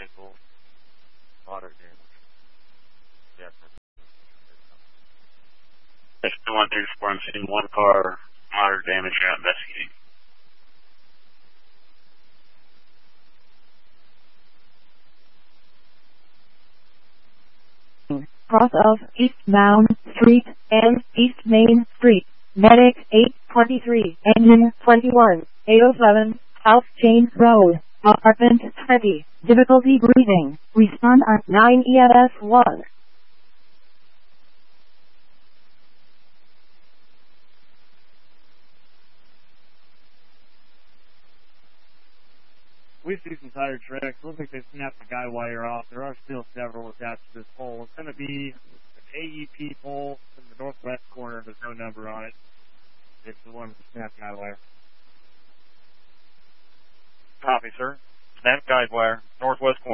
vehicle, moderate damage. Yes, sir. 134, I'm seeing one car, moderate damage, you're investigating. Cross of Eastbound Street and East Main Street. Medic 823, Engine 21, 807, South James Road, Apartment 20. Difficulty breathing. Respond at 9 EMS 1. We see some tire tracks. Looks like they snapped the guy wire off. There are still several attached to this pole. It's going to be an AEP pole in the northwest corner. There's no number on it. It's the one with the snapped guide wire. Copy, sir. Snap guide wire, northwest corner.